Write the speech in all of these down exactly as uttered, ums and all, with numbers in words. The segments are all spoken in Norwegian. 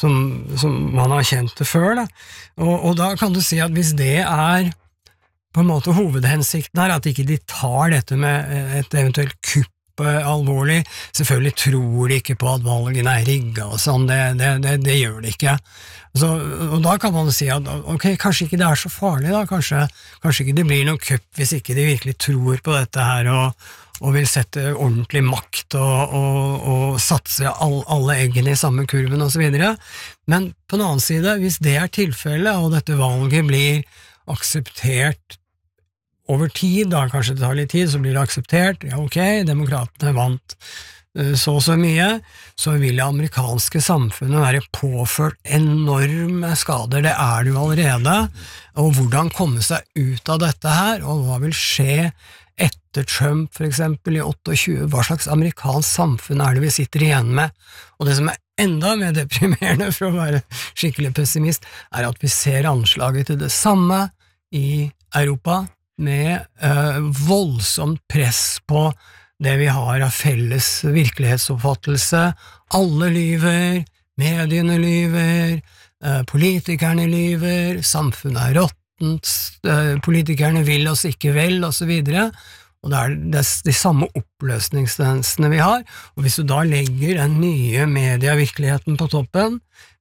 som, som man har kjent det før. Da. Og, og da kan du si at hvis det er på en måte hovedhensikten her, at ikke de tar dette med et eventuelt kupp alvorlig, selvfølgelig tror de ikke på at valgene er rigget og sånn, det, det, det, det gjør de ikke. Så, og da kan man si at ok, kanskje ikke det er så farlig da, kanskje, kanskje ikke det blir noen kupp hvis ikke de virkelig tror på dette her og, og vil sette ordentlig makt og, og, og satse all, alle eggene i samme kurven og så videre. Men på den annen side, hvis det er tilfellet, og dette valget blir akseptert over tid, da kanskje det tar litt tid, så blir det akseptert, ja ok, demokratene vant så og så mye, så vil det amerikanske samfunnet være påført enorme skader, det er det jo allerede, og hvordan komme seg ut av dette her, og hva vil skje etter Trump for eksempel i tjueåtte, hva slags amerikansk samfunn er det vi sitter igjen med, og det som er enda mer deprimerende for å være skikkelig pessimist, er at vi ser anslaget til det samme i Europa, med eh, voldsomt press på det vi har av felles virkelighetsoppfattelse. Alle lyver, mediene lyver, eh, politikerne lyver, samfunnet er råttent, eh, politikerne vil oss ikke vel, og så videre. Og det er det, de samme oppløsningstendensene vi har, og hvis du da legger den nye medievirkeligheten på toppen,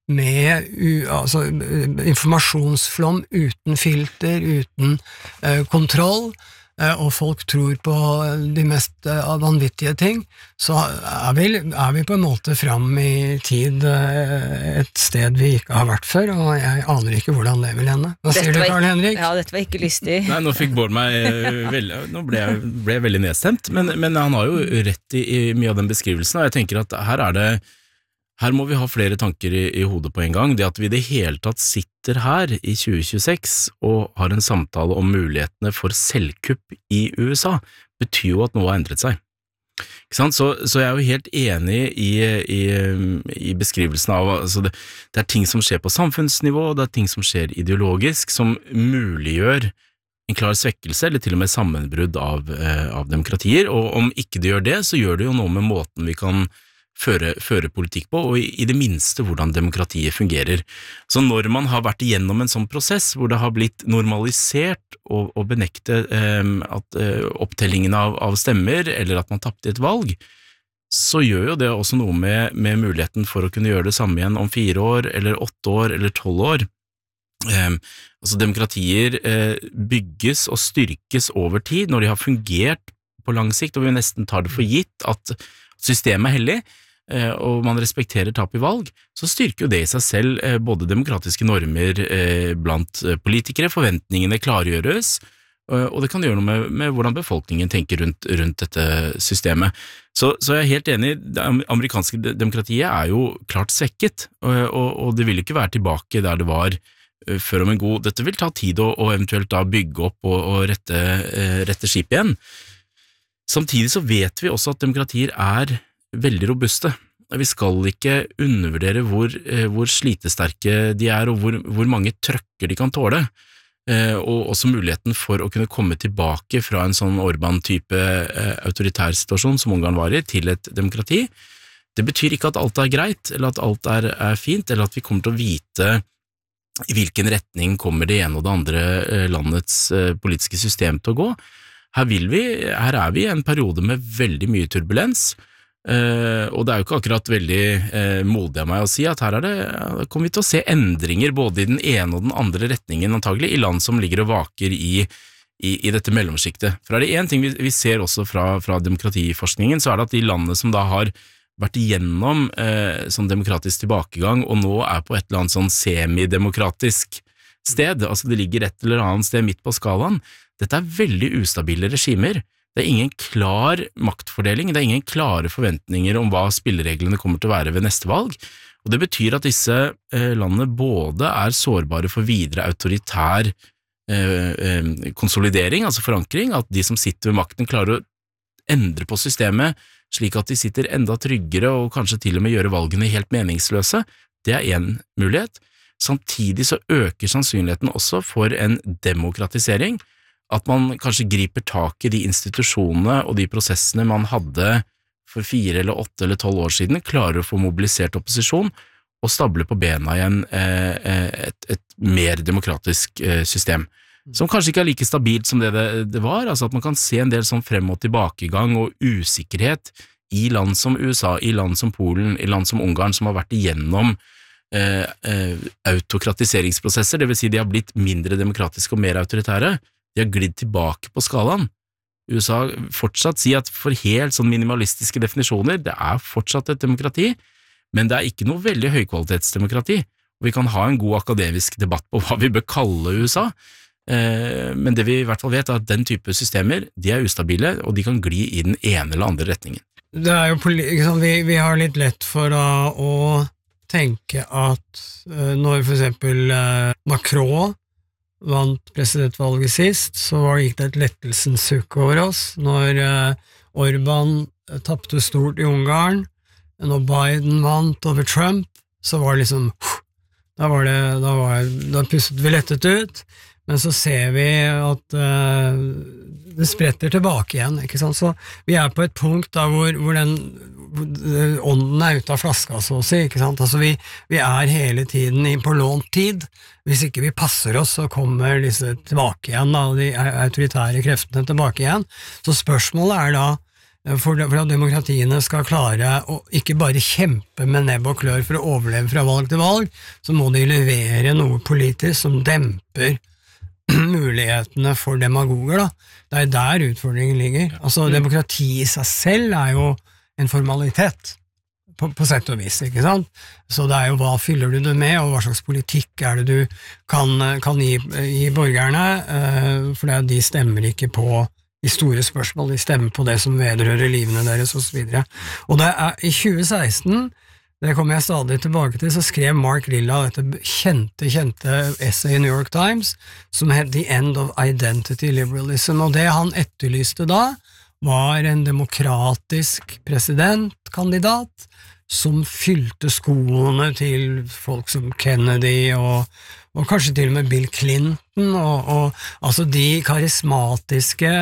med u, altså, informasjonsflom uten filter, uten uh, kontroll, uh, og folk tror på de mest uh, vanvittige ting, så er vi, er vi på en måte fram i tid uh, et sted vi ikke har vært før, og jeg aner ikke hvordan det vil ende. Hva sier du, Karl Henrik? Ja, dette var ikke lystig. Nei, nå fikk Bård meg veldig, nå ble jeg, ble jeg veldig nedstemt, men, men han har jo rett i, i mye av den beskrivelsen, og jeg tenker at her er det Her må vi ha flere tanker i, i hodet på en gang. Det at vi i det hele tatt sitter her i tjue tjueseks og har en samtale om mulighetene for selvkupp i U S A, betyr jo at noe har endret seg. Ikke sant? Så, så jeg er jo helt enig i, i, i beskrivelsen av altså det, det er ting som skjer på samfunnsnivå, det er ting som skjer ideologisk, som muliggjør en klar svekkelse, eller til og med sammenbrudd av, av demokratier, og om ikke det gjør det, så gjør det jo noe med måten vi kan Føre, føre politikk på, og i, i det minste hvordan demokratiet fungerer. Så når man har vært igjennom en sånn prosess, hvor det har blitt normalisert å, å benekte eh, at eh, opptellingen av, av stemmer, eller at man tappte et valg, så gjør jo det også noe med, med muligheten for å kunne gjøre det samme igjen om fire år, eller åtte år, eller tolv år. Eh, altså demokratier eh, bygges og styrkes over tid, når de har fungert på lang sikt, og vi nesten tar det for gitt at systemet er hellig, og man respekterer tap i valg, så styrker jo det i seg selv både demokratiske normer blant politikere, forventningene klargjøres, og det kan gjøre noe med, med hvordan befolkningen tenker rundt, rundt dette systemet. Så, så jeg er helt enig, det amerikanske demokratiet er jo klart svekket, og, og det vil ikke være tilbake der det var før om en god, dette vil ta tid å, å eventuelt da bygge opp og, og rette, rette skip igjen. Samtidig så vet vi også at demokratier er veldig robuste. Vi skal ikke undervurdere hvor, hvor slitesterke de er, og hvor, hvor mange trøkker de kan tåle, og også muligheten for å kunne komme tilbake fra en sånn Orban-type autoritær situasjon som Ungarn var i, til et demokrati. Det betyr ikke at alt er greit, eller at alt er, er fint, eller at vi kommer til å vite i hvilken retning kommer det ene og det andre landets politiske system til å gå. Her, vil vi, her er vi i en periode med veldig mye turbulens, Uh, og det er jo ikke akkurat veldig uh, modig av meg å si at her er det, uh, kommer vi til å se endringer både i den ene og den andre retningen antagelig i land som ligger og vaker i, i, i dette mellomskiktet. For er det en ting vi, vi ser også fra, fra demokratiforskningen, så er det at de landene som da har vært igjennom uh, sånn demokratisk tilbakegang og nå er på et eller annet sånn semidemokratisk sted, altså det ligger et eller annet sted midt på skalaen, dette er veldig ustabile regimer. Det er ingen klar maktfordeling, det er ingen klare forventninger om hva spillereglene kommer til å være ved neste valg, og det betyr at disse eh, landene både er sårbare for videre autoritær eh, eh, konsolidering, altså forankring, at de som sitter ved makten klarer å endre på systemet slik at de sitter enda tryggere og kanskje til og med gjøre valgene helt meningsløse, det er en mulighet. Samtidig så øker sannsynligheten også for en demokratisering, at man kanskje griper tak i de institusjonene og de prosessene man hadde for fire eller åtte eller tolv år siden, klarer å få mobilisert opposisjon, å stable på bena igjen eh, et, et mer demokratisk eh, system, som kanskje ikke er like stabilt som det, det det var, altså at man kan se en del sånn frem- og tilbakegang og usikkerhet i land som U S A, i land som Polen, i land som Ungarn, som har vært igjennom eh, eh, autokratiseringsprosesser, det vil si de har blitt mindre demokratiske og mer autoritære, de har glidd tilbake på skalaen. U S A fortsatt sier at for helt sånn minimalistiske definisjoner, det er fortsatt et demokrati, men det er ikke noe veldig høykvalitetsdemokrati, og vi kan ha en god akademisk debatt på hva vi bør kalle U S A, eh, men det vi i hvert fall vet er at den type systemer, de er ustabile, og de kan gli i den ene eller andre retningen. Det er jo, liksom, vi, vi har litt lett for da, å tenke at uh, når for eksempel uh, Macron vant presidentvalget sist, så gikk det et lettelsens sukk over oss. Når uh, Orban tappte stort i Ungarn, når Biden vant over Trump, så var det liksom, da var det, da var da pustet vi lettet ut, men så ser vi at uh, det spretter tilbake igjen, ikke sant? Så vi er på et punkt da hvor, hvor den hvor ånden er ute av flaska, så å si, ikke sant? Altså vi, vi er hele tiden i på lånt tid. Hvis ikke vi passer oss, så kommer disse tilbake igjen, da, de autoritære kreftene tilbake igjen. Så spørsmålet er da, for at demokratiene skal klare å ikke bare kjempe med nebb og klør for å overleve fra valg til valg, så må de levere noe politisk som demper mulighetene for demagoger, da. Det er der utfordringen ligger. Altså, demokrati i seg selv er jo en formalitet, på, på sett og vis, ikke sant? Så det er jo hva fyller du det med, og hva slags politikk er det du kan, kan gi, gi borgerne, for det er, de stemmer ikke på de store spørsmål, de stemmer på det som vedrører livene deres, og så videre. Og det er i tjue seksten, det kommer jeg stadig tilbake til, så skrev Mark Lilla dette kjente, kjente essay i New York Times, som het The End of Identity Liberalism, og det han etterlyste da, var en demokratisk presidentkandidat, som fylte skoene til folk som Kennedy, og, og kanskje til og med Bill Clinton, og, og altså de karismatiske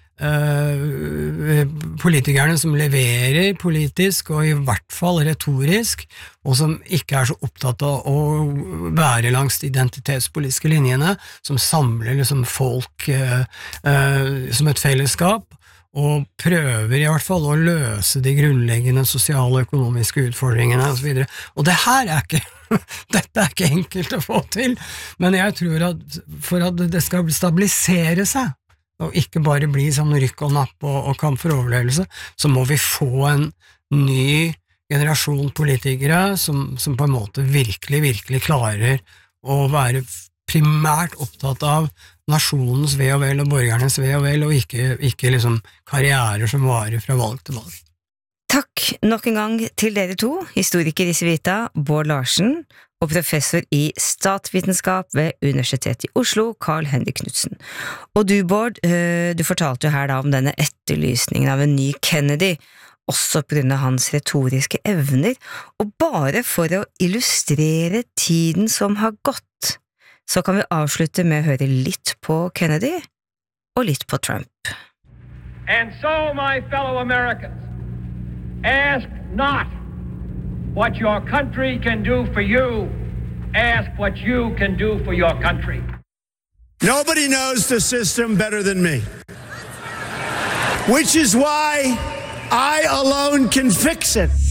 Uh, politikerne som leverer politisk og i hvert fall retorisk, og som ikke er så opptatt av å være langs de identitetspolitiske linjene, som samler liksom folk uh, uh, som et fellesskap, og prøver i hvert fall å løse de grunnleggende sosiale og økonomiske utfordringene og så videre. Og det her er ikke dette er ikke enkelt å få til, men jeg tror at for at det skal stabilisere seg, og ikke bare bli sånn rykk og napp og, og kamp for overlevelse, så må vi få en ny generasjon politikere som, som på en måte virkelig, virkelig klarer å være primært opptatt av nasjonens ve og vel og borgernes ve og vel, og ikke, ikke liksom karrierer som varer fra valg til valg. Takk nok en gang til dere to, historiker i Civita, Bård Larsen, og professor i statsvitenskap ved Universitetet i Oslo, Carl Henrik Knudsen. Og du, Bård, du fortalte jo her da om denne etterlysningen av en ny Kennedy, også på grunn av hans retoriske evner, og bare for å illustrere tiden som har gått, så kan vi avslutte med å høre litt på Kennedy og litt på Trump. And so, my fellow Americans, ask not what your country can do for you, ask what you can do for your country. Nobody knows the system better than me. Which is why I alone can fix it.